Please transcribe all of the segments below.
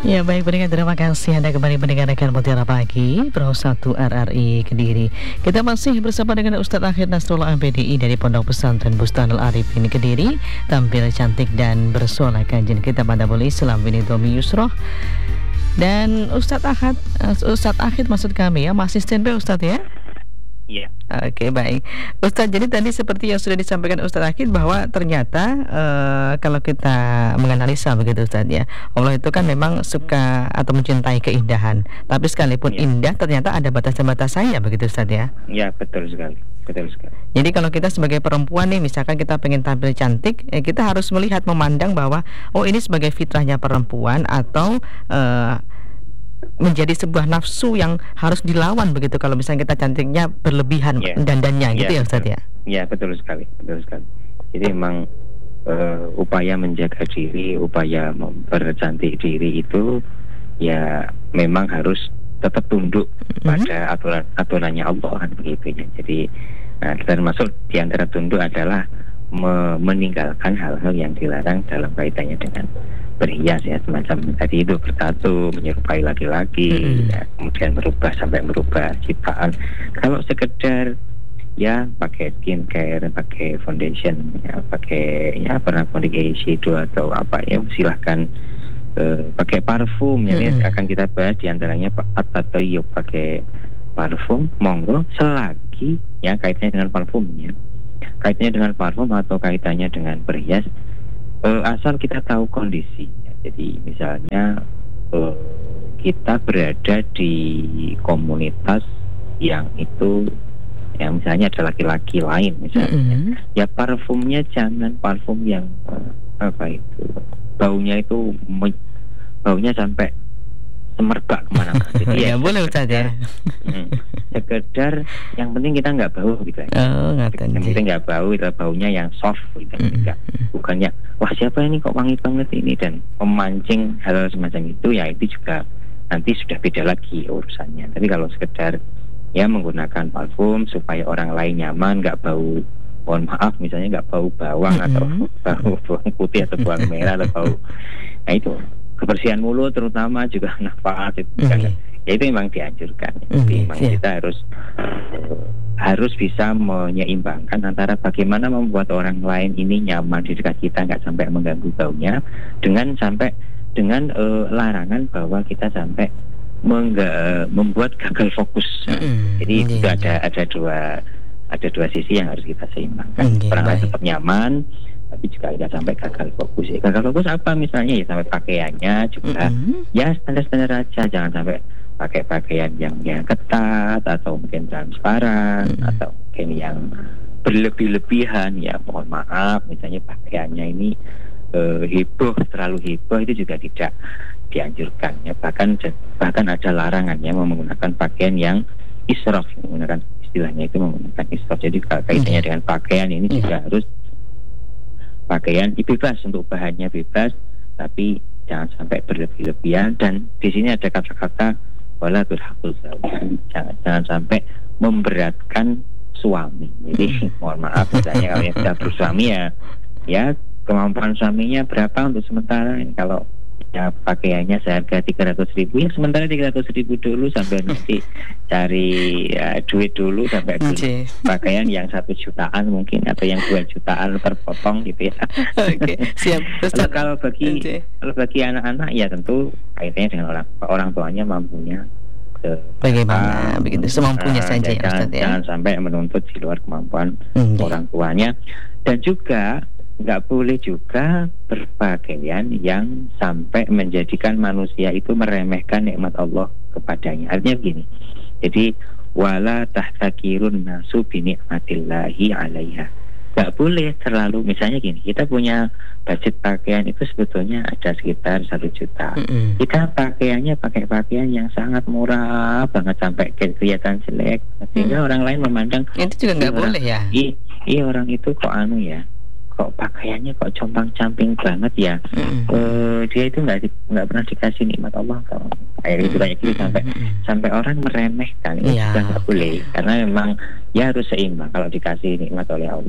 Ya baik pendengar, terima kasih Anda kembali mendengarkan Mutiara Pagi Pro 1 RRI Kediri. Kita masih bersama dengan Ustadz Akhir Nasrullah MPDI dari Pondok Pesantren Bustanul Arifin Kediri. Tampil cantik dan bersolek kanjeng kita pada boleh Islam ini Domi Yusroh. Dan Ustadz Akhir maksud kami ya, masih standby Ustadz ya? Iya. Oke baik Ustadz, jadi tadi seperti yang sudah disampaikan Ustadz Akid bahwa ternyata kalau kita menganalisa begitu Ustadz ya, Allah itu kan memang suka atau mencintai keindahan. Tapi sekalipun indah ternyata ada batas-batasnya begitu Ustadz ya. Ya, betul sekali. Jadi kalau kita sebagai perempuan nih, misalkan kita pengen tampil cantik, kita harus melihat, memandang bahwa oh ini sebagai fitrahnya perempuan atau menjadi sebuah nafsu yang harus dilawan begitu kalau misalnya kita cantiknya berlebihan dandannya gitu ya Ustadz ya. Ya, betul sekali. Jadi memang upaya menjaga diri, upaya mempercantik diri itu ya memang harus tetap tunduk pada aturannya Allah kan begitu ya. Jadi termasuk di antara tunduk adalah meninggalkan hal-hal yang dilarang dalam kaitannya dengan berhias ya, semacam tadi itu bertato, menyerupai laki-laki, ya, kemudian sampai merubah ciptaan. Kalau sekedar ya pakai skincare, pakai foundation, ya pakai ya eyeshadow atau apa ya, silahkan pakai parfum ya, akan kita bahas diantaranya atau pakai parfum, monggo selagi ya kaitannya dengan parfumnya, kaitannya dengan parfum atau kaitannya dengan berhias. Asal kita tahu kondisinya. Jadi misalnya kita berada di komunitas yang itu yang misalnya ada laki-laki lain misalnya, ya parfumnya jangan parfum yang baunya sampai semerbak kemana-mana. Jadi ya boleh Ustaz ya. Sekedar yang penting kita nggak bau gitu aja. Yang penting nggak bau, itu baunya yang soft gitu. Bukannya wah siapa ini kok wangi banget ini, dan memancing hal semacam itu ya, itu juga nanti sudah beda lagi urusannya. Tapi kalau sekedar ya menggunakan parfum supaya orang lain nyaman, nggak bau, mohon maaf misalnya nggak bau bawang atau bau bawang putih atau bawang merah atau bau, nah itu kebersihan mulut terutama juga nafas itu ya itu memang dianjurkan. Jadi memang kita harus bisa menyeimbangkan antara bagaimana membuat orang lain ini nyaman di dekat kita, nggak sampai mengganggu baunya, dengan larangan bahwa kita sampai membuat gagal fokus. Jadi itu ada dua sisi yang harus kita seimbangkan. Orang lain tetap nyaman, tapi juga tidak sampai gagal fokus. Gagal fokus apa misalnya ya sampai pakaiannya juga ya standar-standar aja, jangan sampai pakai pakaian yang ketat atau mungkin transparan atau mungkin yang berlebih-lebihan ya, mohon maaf misalnya pakaiannya ini terlalu heboh, itu juga tidak dianjurkan ya. Bahkan ada larangannya menggunakan pakaian yang israf, menggunakan istilahnya itu menggunakan israf. Jadi kaitannya dengan pakaian ini juga harus pakaian bebas, untuk bahannya bebas, tapi jangan sampai berlebih-lebihan. Dan di sini ada kata-kata wala turhaqul zawj, jangan sampai memberatkan suami. Jadi mohon maaf misalnya kalau yang sudah bersuami ya kemampuan suaminya berapa untuk sementara. Kalau ya pakaiannya seharga 300.000 ya sementara 300.000 dulu sampai nanti cari duit dulu sampai beli pakaian yang 1 jutaan mungkin atau yang 2 jutaan per potong gitu ya. Siap. Kalau bagi anak-anak ya tentu kaitannya dengan orang tuanya mampunya bagaimana begitu, semampunya saja ya Ustaz ya. Jangan sampai menuntut di luar kemampuan orang tuanya. Dan juga nggak boleh juga berpakaian yang sampai menjadikan manusia itu meremehkan nikmat Allah kepadanya. Artinya begini, jadi wala tahtakirun nasu bi ni'matillahi 'alaiha. Nggak boleh terlalu, misalnya gini, kita punya budget pakaian itu sebetulnya ada sekitar 1 juta. Kita pakaiannya pakai pakaian yang sangat murah banget sampai kelihatan jelek, sehingga orang lain memandang itu juga nggak boleh ya. Iya orang itu kok kok pakaiannya kok compang-camping banget ya. Dia itu nggak pernah dikasih nikmat Allah kalau kayak gitu sampai orang meremehkan. Itu juga nggak boleh, karena memang ya harus seimbang. Kalau dikasih nikmat oleh Allah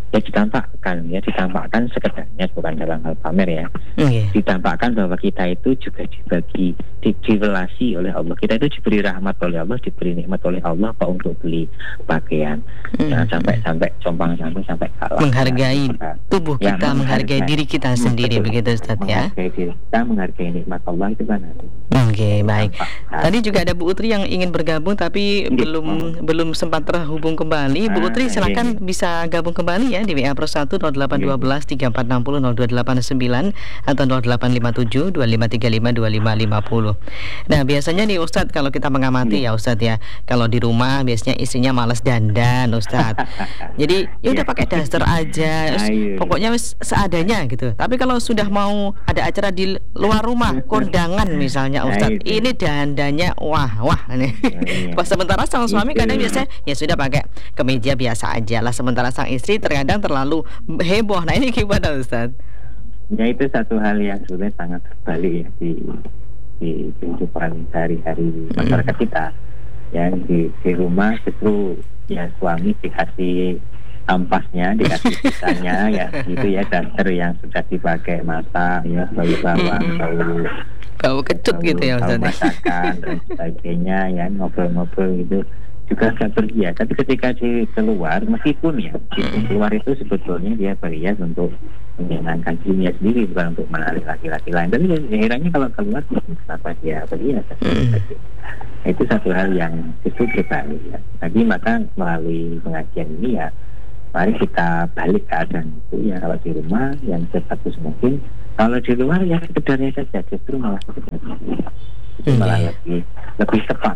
ditampakkan sekedarnya, bukan dalam hal pamer ya. Ditampakkan bahwa kita itu juga divelasi oleh Allah, kita itu diberi rahmat oleh Allah, diberi nikmat oleh Allah kok untuk beli pakaian. Jangan sampai sampai kalah, menghargai tubuh kita, menghargai diri kita sendiri, begitu Ustaz ya. Menghargai diri kita, menghargai nikmat Allah itu kan. Oke, baik. Tadi juga ada Bu Utri yang ingin bergabung tapi belum sempat terhubung kembali. Bu Utri silakan bisa gabung kembali ya di WA Pro 1 0812 3460 0289 atau 0857 2535 2550. Nah, biasanya nih Ustadz, kalau kita mengamati ya Ustadz ya, kalau di rumah biasanya istrinya malas dandan Ustadz. Jadi ya udah pakai daster aja, pokoknya seadanya gitu. Tapi kalau sudah mau ada acara di luar rumah, kondangan misalnya Ustadz, ini dandannya wah nih. Pas sementara sang suami kadang biasanya ya sudah pakai kemeja biasa aja lah, sementara sang istri terkadang terlalu heboh. Nah, ini gimana Ustaz? Ya, itu satu hal yang sebenarnya sangat terbalik ya di kehidupan sehari-hari masyarakat kita. Yang di rumah justru ya suami dikasih ampasnya, dikasih sisanya ya gitu ya, daster yang sudah dipakai masak ya, bau bawang, bau kecut gitu ya Ustaz. Masakan dan sebagainya ya, ngobrol-ngobrol gitu juga agak berhias. Tapi ketika di keluar, meskipun ya di keluar itu sebetulnya dia berhias untuk menyenangkan dirinya sendiri, bukan untuk menarik laki-laki lain. Tapi akhirnya kalau keluar, kenapa dia berhias? Itu satu hal yang justru berbalik ya. Jadi maka melalui pengajian ini ya, mari kita balik keadaan itu ya. Kalau di rumah yang sebagus mungkin, kalau di luar ya sekedarnya saja, justru malah sekedarnya itu malah lebih tepat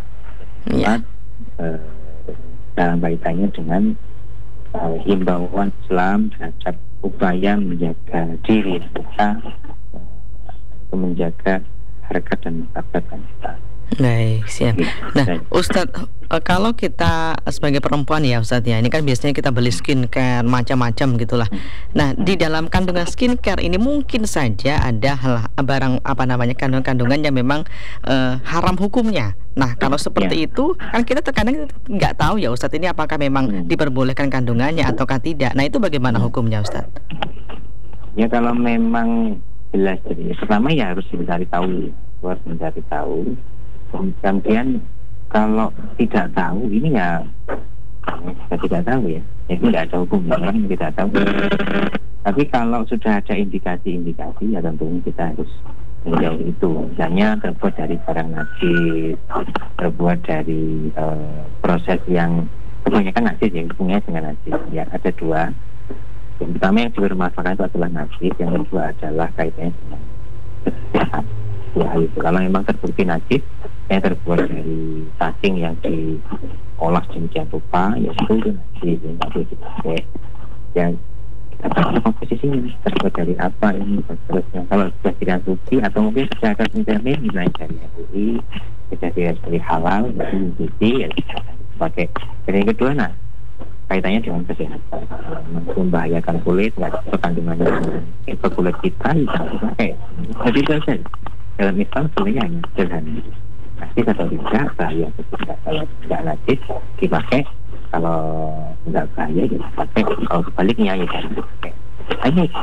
dalam kaitannya dengan himbauan Islam terhadap upaya menjaga diri kita, menjaga harkat dan martabat kita. Baik, siap. Nah, Ustadz, kalau kita sebagai perempuan ya Ustadz ya, ini kan biasanya kita beli skincare macam-macam gitulah. Nah, di dalam kandungan skincare ini mungkin saja ada barang kandungan-kandungan yang memang haram hukumnya. Nah, kalau seperti itu kan kita terkadang nggak tahu ya Ustadz, ini apakah memang diperbolehkan kandungannya ataukah tidak. Nah, itu bagaimana hukumnya Ustadz? Ya, kalau memang jelas, jadi pertama ya harus mencari tahu. Kemudian kalau tidak tahu, ini ya kita tidak tahu ya, itu tidak ada hukum orang yang tidak tahu. Tapi kalau sudah ada indikasi ya tentunya kita harus menjauh itu. Misalnya terbuat dari barang najis, terbuat dari proses yang kebanyakan najis, yang hubungannya dengan najis ya, ada dua. Yang pertama yang dipermasalahkan itu adalah najis, yang kedua adalah kaitannya dengan kesehatan. Ya, itu kalau memang terbukti najis yang terbuat dari cacing yang diolah sedemikian rupa, ya itu najis, yang tidak boleh dipakai. Yang kita tahu komposisinya terbuat dari apa ini dan seterusnya. Kalau sudah tidak bukti atau mungkin sudah ada menjamin nilai dari MUI, sudah dari halal, jadi bukti ya dipakai. Dan yang kedua, kaitannya dengan kesehatan, membahayakan kulit, nggak cocok kandungannya ke kulit kita, bisa dipakai. Jadi itu saja. Dalam Islam sebenarnya hanya sederhana, najis atau tidak, bahaya atau tidak. Kalau tidak najis dipakai, kalau tidak bahaya ya dipakai, kalau sebaliknya ya jangan dipakai. Hanya itu.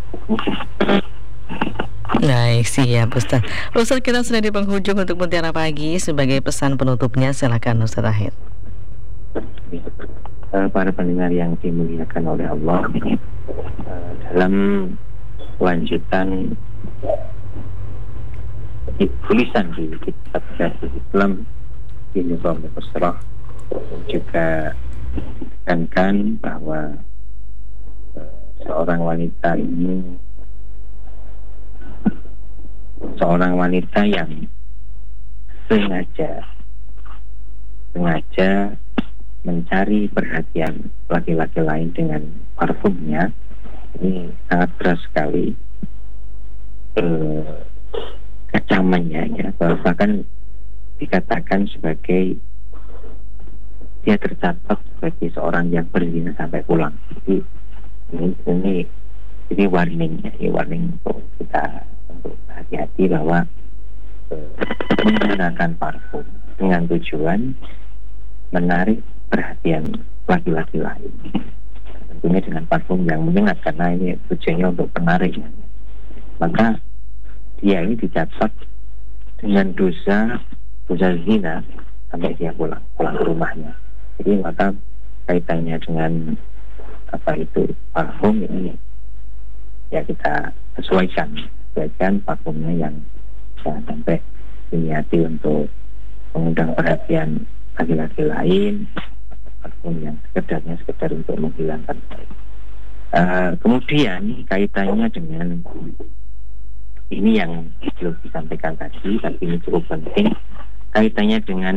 Baik, siap Ustaz. Ustaz, kita sudah di penghujung untuk Mutiara Pagi. Sebagai pesan penutupnya silakan Ustaz Ahid. Para pendengar yang dimuliakan oleh Allah, dalam lanjutan tulisan di kitab Dasar Islam di Nizam Al-Usrah juga ditekankan bahwa seorang wanita yang sengaja mencari perhatian laki-laki lain dengan parfumnya, ini sangat keras sekali kecamannya ya, bahkan dikatakan sebagai dia tercatat sebagai seorang yang berzina sampai pulang. Jadi ini warning untuk kita untuk hati-hati bahwa menggunakan parfum dengan tujuan menarik perhatian laki-laki lain. tentunya dengan parfum yang menyengat karena ini tujuannya untuk penarik. Maka dia ini dicatat dengan dosa zina sampai dia pulang ke rumahnya. Jadi maka kaitannya dengan parfum ini ya kita sesuaikan parfumnya yang jangan sampai diniati untuk mengundang perhatian laki-laki lain, parfum yang sekedar untuk menghilangkan. Kemudian kaitannya dengan ini yang belum disampaikan tadi, tapi ini cukup penting, kaitannya dengan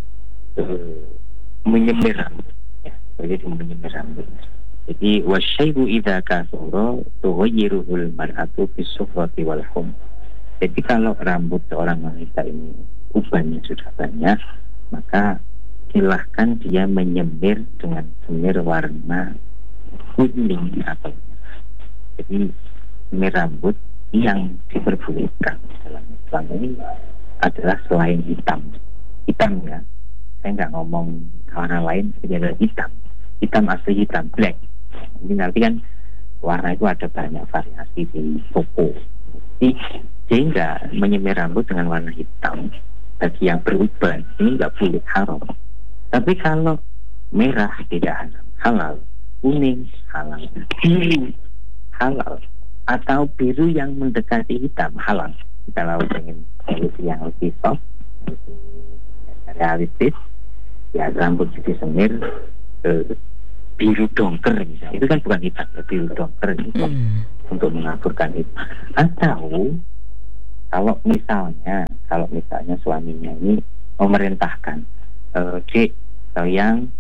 menyemir rambut. Ya, jadi menyemir rambut. Jadi wasyaibu idza kasura tughayyiruhul mar'atu bis-sufrati wal hum. Jadi kalau rambut seorang wanita ini ubannya sudah banyak, maka silahkan dia menyemir dengan semir warna kuning atau merah. Jadi semir rambut yang diperbolehkan dalam Islam ini adalah selain hitam ya. Saya nggak ngomong warna lain, jadi adalah hitam asli, hitam black. Ini nanti kan warna itu ada banyak variasi di toko. Sehingga menyemir rambut dengan warna hitam bagi yang beruban ini nggak boleh, haram. Tapi kalau merah tidak halal, kuning halal, biru halal, atau biru yang mendekati hitam halal. Kalau ingin solusi yang lebih soft, lebih realistis, ya rambut disemir biru dongker misalnya. Itu kan bukan hitam, ya, biru dongker gitu, untuk mengaburkan itu. Atau kalau misalnya suaminya ini memerintahkan, Dek, sayang,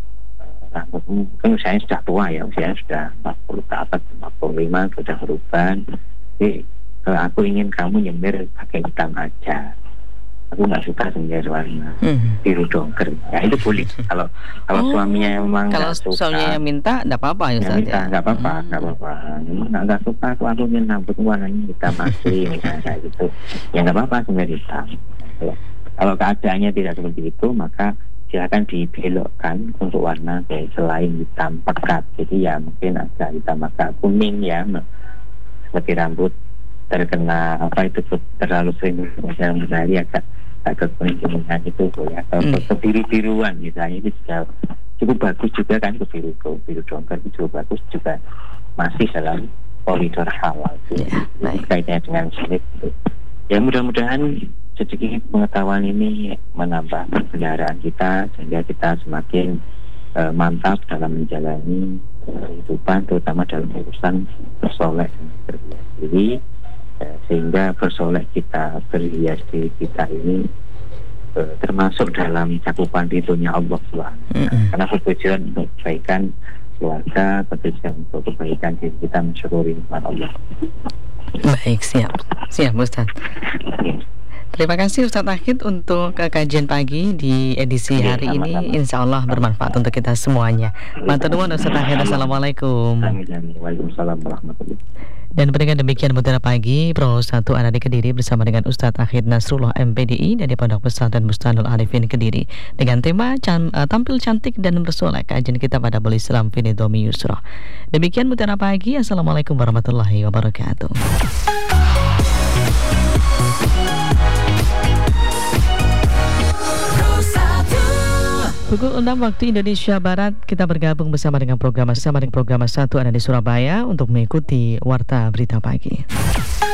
rambutmu kan usianya sudah tua ya, usianya sudah 40 ke atas, 45 sudah beruban. Jadi aku ingin kamu nyemir pakai hitam aja. Aku nggak suka semir warna biru dongker. Ya itu boleh. Kalau suaminya memang kalau suaminya yang minta, nggak apa-apa ya Ustaz. Nggak apa-apa. Memang nggak suka aku ingin rambut warnanya hitam asli misalnya kayak gitu. Ya nggak apa-apa semir hitam. Kalau keadaannya tidak seperti itu, maka silakan dibelokkan untuk warna kayak selain hitam pekat. Jadi ya mungkin agak hitam agak kuning ya, seperti rambut terkena terlalu sering misalnya matahari agak kekuningan itu ya, atau kebiru-biruan misalnya, itu juga cukup bagus juga kan, biru dongker itu cukup bagus juga, masih dalam koridor halal. Kaitannya dengan sulit itu. Ya mudah-mudahan sedikit pengetahuan ini menambah pemeliharaan kita sehingga kita semakin mantap dalam menjalani kehidupan, terutama dalam urusan bersolek dan berhias diri, sehingga bersolek kita, berhias diri kita ini termasuk dalam cakupan ridhonya Allah SWT. Karena bertujuan untuk kebaikan keluarga, bertujuan untuk kebaikan diri kita, mensyukuri nikmat Allah. Baik, siap Ustaz. Terima kasih Ustaz Akhid untuk kajian pagi di edisi hari ini. Insya Allah bermanfaat untuk kita semuanya. Matur nuwun Ustaz Akhid. Assalamualaikum. Waalaikumsalam warahmatullahi wabarakatuh. Dan dengan demikian Mutiara Pagi Pro 1 ada di Kediri bersama dengan Ustaz Akhid Nasrullah MPDI dari Pondok Pesantren Bustanul Arifin Kediri dengan tema tampil cantik dan bersolek. Kajian kita pada Bul Islam Finidomi Yusra. Demikian Mutiara Pagi. Assalamualaikum warahmatullahi wabarakatuh. Pukul 6 waktu Indonesia Barat, kita bergabung bersama dengan program 1 ada di Surabaya untuk mengikuti Warta Berita Pagi.